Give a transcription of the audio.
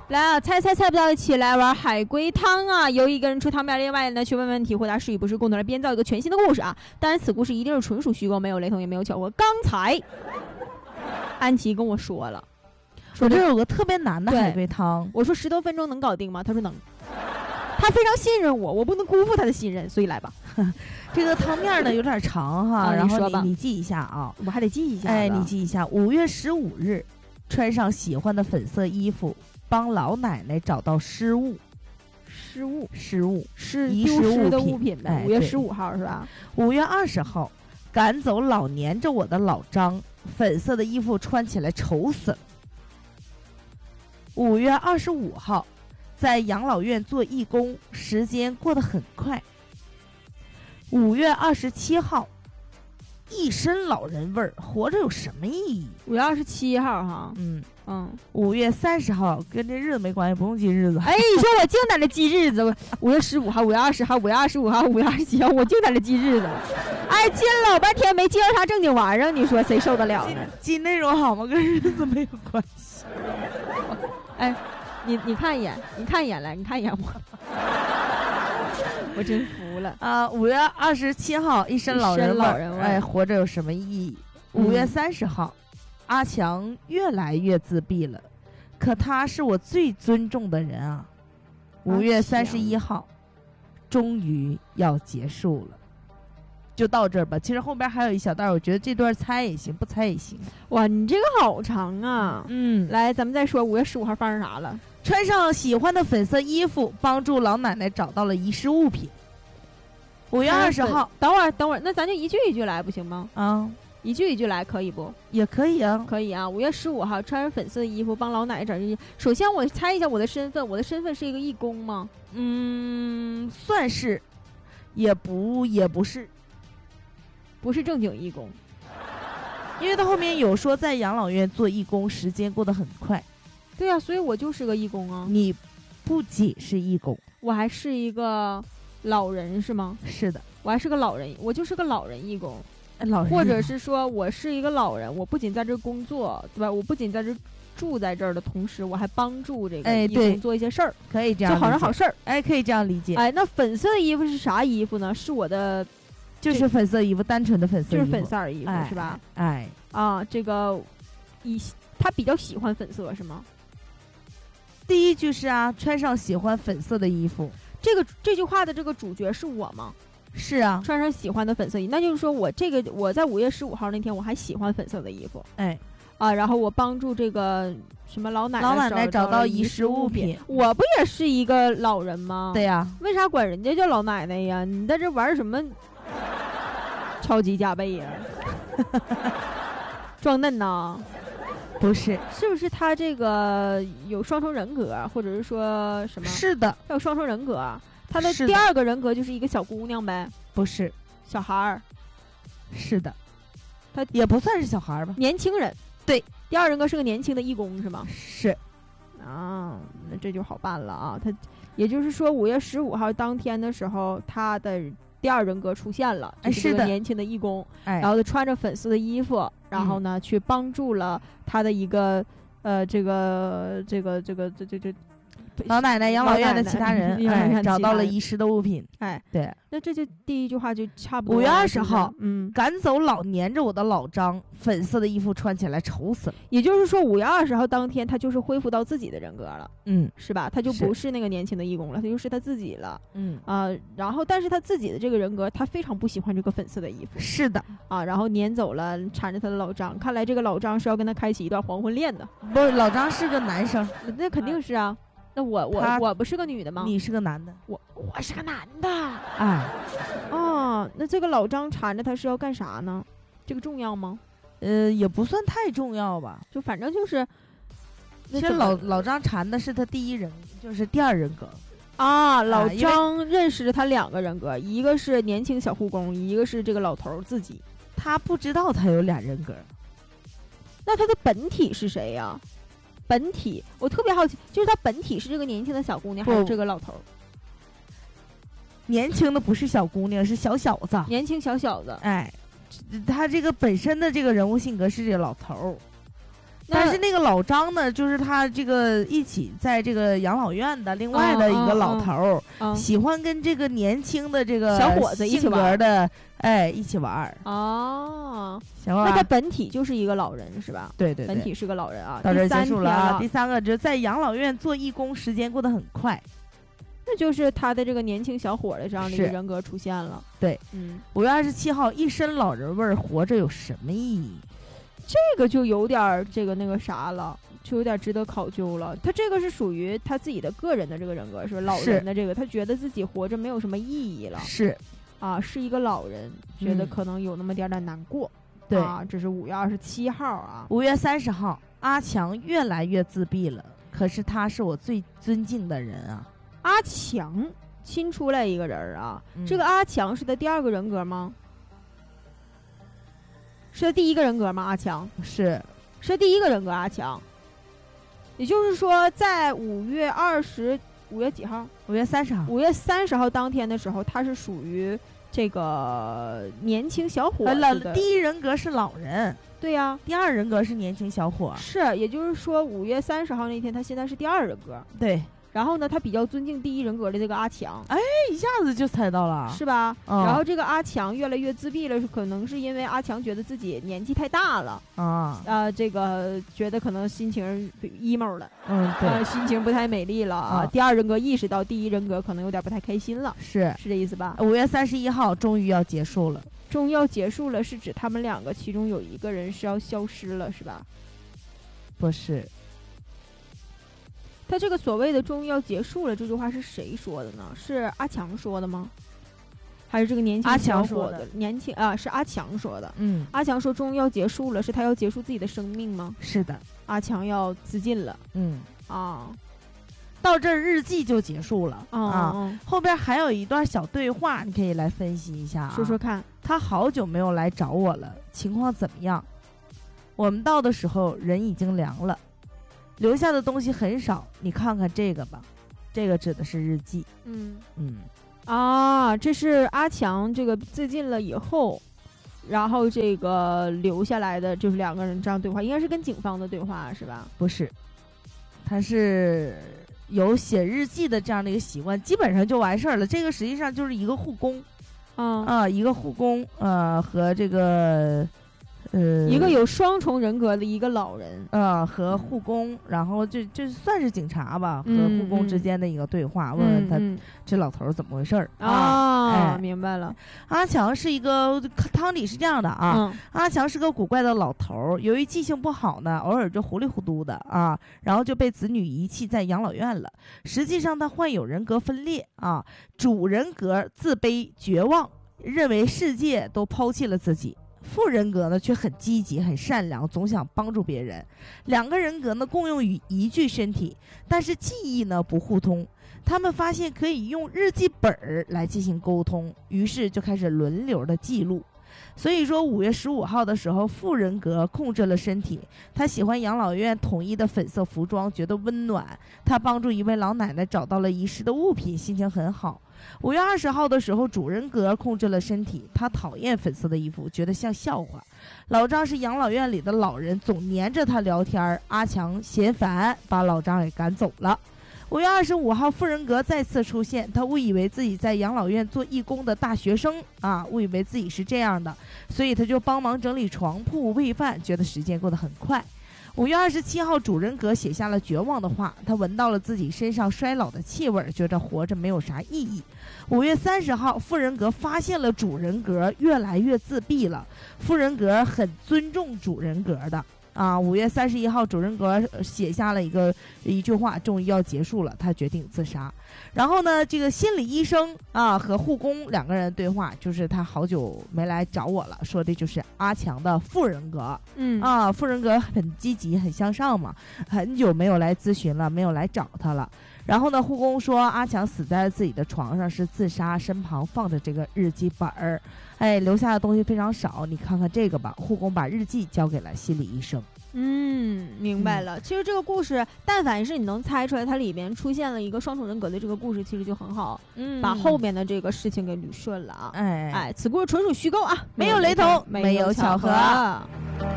来啊，猜不到一起来玩海龟汤啊！由一个人出汤面，另外呢去问问题，回答是与不是，共同来编造一个全新的故事啊！当然，此故事一定是纯属虚构，没有雷同，也没有巧合。刚才安琪跟我说了， 说这有个特别难的海龟汤， 我说10多分钟能搞定吗？他说能。他非常信任我，我不能辜负他的信任，所以来吧。 这个汤面呢有点长哈，然后你记一下啊， 我还得记一下。 哎，你记一下，5月15日，穿上喜欢的粉色衣服，帮老奶奶找到失物是丢失的物品呗。5月15号是吧 ？5月20号，赶走老黏着我的老张，粉色的衣服穿起来丑死了。5月25号，在养老院做义工，时间过得很快。5月27号，一身老人味儿，活着有什么意义 ？5月27号哈 ，5月30号跟这日子没关系，不用记日子。 哎，你说我净在这记日子，5月15号、5月20号、5月25号、5月27号，我净在这记日子。哎，记了老半天没记着啥正经玩意儿，你说谁受得了呢？ 记内容好吗？跟日子没有关系。 哎，你看一眼，来，你看一眼我，我真服了啊！5月27号，一身老人味，哎，活着有什么意义？5月30号，阿强越来越自闭了，可他是我最尊重的人啊。5月31号，终于要结束了。就到这儿吧，其实后边还有一小段，我觉得这段猜也行，不猜也行。 哇，你这个好长啊！来，咱们再说5月15号发生啥了？ 穿上喜欢的粉色衣服，帮助老奶奶找到了遗失物品。5月20号， 等会儿，那咱就一句一句来不行吗？ 啊， 一句一句来可以不？ 也可以啊， 可以啊。5月15号，穿上粉色的衣服，帮老奶奶找遗失。首先，我猜一下我的身份，我的身份是一个义工吗？ 算是，也不是。 不是正经义工， 因为他后面有说在养老院做义工，时间过得很快。 对啊，所以我就是个义工啊。 你不仅是义工， 我还是一个老人是吗？ 是的， 我还是个老人，我就是个老人义工。 老人， 或者是说我是一个老人，我不仅在这工作，对吧？我不仅在这住在这儿的同时，我还帮助这个义工做一些事儿， 可以这样做好人好事儿。 哎，可以这样理解。 哎，那粉色的衣服是啥衣服呢？是我的。 就是粉色衣服，单纯的粉色衣服， 就是粉色衣服，是吧？ 哎啊，这个他比较喜欢粉色是吗？ 第一句是啊，穿上喜欢粉色的衣服。 这句话的这个主角是我吗？ 是啊， 穿上喜欢的粉色衣服，那就是说我在5月15号那天我还喜欢粉色的衣服。 哎啊，然后我帮助这个什么老奶奶找到遗失物品。 我不也是一个老人吗？ 对呀， 为啥管人家叫老奶奶呀？你在这玩什么？超级加倍呀！装嫩呐？ 不是， 是不是他这个有双重人格，或者是说什么？ 是的， 他有双重人格。他的第二个人格就是一个小姑娘呗？ 不是， 小孩儿。 是的，他也不算是小孩吧？ 年轻人。 对， 第二人格是个年轻的义工是吗？ 是。 啊，那这就好办了啊！他也就是说5月15号当天的时候，他的第二人格出现了，就是个年轻的义工，然后他穿着粉色的衣服，然后呢去帮助了他的一个这老奶奶养老院的其他人，找到了遗失的物品。 哎， 对， 那这就第一句话就差不多。 5月20号，赶走老黏着我的老张，粉色的衣服穿起来丑死了。 也就是说，5月20号当天，他就是恢复到自己的人格了，是吧？他就不是那个年轻的义工了，他就是他自己了，然后但是他自己的这个人格，他非常不喜欢这个粉色的衣服， 是的啊，然后撵走了缠着他的老张，看来这个老张是要跟他开启一段黄昏恋的。 不是，老张是个男生， 那肯定是啊。那我不是个女的吗？ 你是个男的， 我是个男的。 哎， 哦，那这个老张缠着他是要干啥呢？这个重要吗？ 也不算太重要吧， 就反正就是， 其实老张缠的是他第一人，就是第二人格啊。老张认识了他2个人格，一个是年轻小护工，一个是这个老头自己。 他不知道他有2人格， 那他的本体是谁呀？本体，我特别好奇，就是他本体是这个年轻的小姑娘，还是这个老头？ 年轻的不是小姑娘，是小小子， 年轻小小子。 哎，他这个本身的这个人物性格是这个老头， 但是那个老张呢，就是他这个一起在这个养老院的另外的一个老头儿，喜欢跟这个年轻的这个小伙子一起玩的，一起玩。 哦， 行吧。 那他本体就是一个老人是吧？ 对对对， 本体是个老人啊。 到这结束了啊。第3个就是在养老院做义工，时间过得很快。 那就是他的这个年轻小伙的这样的一个人格出现了。 对，5月27号，一身老人味儿，活着有什么意义？ 这个就有点这个那个啥了，就有点值得考究了。他这个是属于他自己的个人的这个人格，是老人的这个，他觉得自己活着没有什么意义了。 是啊，是一个老人，觉得可能有那么点难过。 对啊，这是5月27号啊。 5月30号，阿强越来越自闭了，可是他是我最尊敬的人啊。 阿强新出来一个人啊，这个阿强是他第2个人格吗？是他第1个人格吗？阿强是他第1个人格阿强。也就是说，在5月几号？5月30号。5月30号当天的时候，他是属于这个年轻小伙子的。 第1人格是老人。 对呀， 第2人格是年轻小伙。 是，也就是说5月30号那天，他现在是第2人格。 对。 然后呢，他比较尊敬第1人格的这个阿强， 一下子就猜到了， 是吧？然后这个阿强越来越自闭了，可能是因为阿强觉得自己年纪太大了这个觉得可能心情 emo 了， 对， 心情不太美丽了第2人格意识到第1人格可能有点不太开心了，是这意思吧 ？5月31号终于要结束了， 终于要结束了，是指他们2个其中有一个人是要消失了，是吧？ 不是。 他这个所谓的终于要结束了这句话是谁说的呢？是阿强说的吗？还是这个年轻小伙的年轻是阿强说的。阿强说终于要结束了，是他要结束自己的生命吗？ 是的， 阿强要自尽了。 到这儿日记就结束了后边还有一段小对话，你可以来分析一下说说看。 他好久没有来找我了，情况怎么样？我们到的时候人已经凉了。留下的东西很少，你看看这个吧，这个指的是日记。 这是阿强这个自尽了以后，然后这个留下来的就是2个人这样对话，应该是跟警方的对话是吧？ 不是，他是有写日记的这样的一个习惯，基本上就完事儿了。这个实际上就是一个护工，一个护工和这个。 一个有双重人格的一个老人和护工，然后这算是警察吧，和护工之间的一个对话，问问他这老头怎么回事儿明白了。 阿强是一个汤底是这样的阿强是个古怪的老头，由于记性不好呢，偶尔就糊里糊涂的然后就被子女遗弃在养老院了。实际上他患有人格分裂主人格自卑绝望，认为世界都抛弃了自己。副人格呢却很积极很善良，总想帮助别人。2个人格呢共用于一具身体，但是记忆呢不互通。他们发现可以用日记本来进行沟通，于是就开始轮流的记录。所以说5月15号的时候，副人格控制了身体，他喜欢养老院统一的粉色服装，觉得温暖。他帮助一位老奶奶找到了遗失的物品，心情很好。5月20号的时候，主人格控制了身体，他讨厌粉色的衣服，觉得像笑话。老张是养老院里的老人，总黏着他聊天，阿强嫌烦，把老张给赶走了。5月25号，副人格再次出现，他误以为自己在养老院做义工的大学生误以为自己是这样的，所以他就帮忙整理床铺、喂饭，觉得时间过得很快。5月27号，主人格写下了绝望的话，他闻到了自己身上衰老的气味，觉得活着没有啥意义。5月30号，副人格发现了主人格越来越自闭了，副人格很尊重主人格的5月31号，主人格写下了一句话，终于要结束了，他决定自杀。然后呢，这个心理医生和护工2个人对话，就是他好久没来找我了，说的就是阿强的副人格。副人格很积极很向上嘛，很久没有来咨询了，没有来找他了。然后呢，护工说阿强死在自己的床上是自杀，身旁放着这个日记本儿，留下的东西非常少，你看看这个吧。护工把日记交给了心理医生。 明白了。其实这个故事，但凡是你能猜出来它里边出现了一个双重人格的这个故事，其实就很好，把后面的这个事情给捋顺了此故事纯属虚构没有雷同，没有巧合。